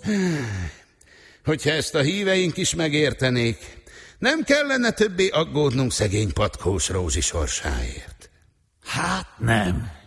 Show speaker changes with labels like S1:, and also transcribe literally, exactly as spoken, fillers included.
S1: Hogyha ezt a híveink is megértenék, nem kellene többé aggódnunk szegény Patkós Rózsi sorsáért.
S2: Hát nem.